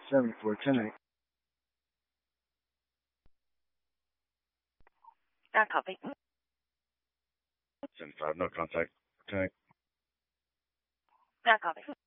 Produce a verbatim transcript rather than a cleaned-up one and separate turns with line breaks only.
seven four ten eight.
Not copy.
seven five, no contact. ten eight.
Not copy.